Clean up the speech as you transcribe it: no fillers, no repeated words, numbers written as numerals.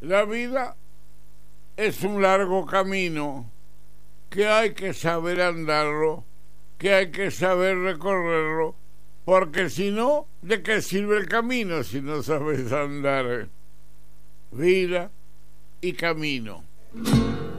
La vida es un largo camino que hay que saber andarlo, que hay que saber recorrerlo, porque si no, ¿de qué sirve el camino si no sabes andar? Vida y camino.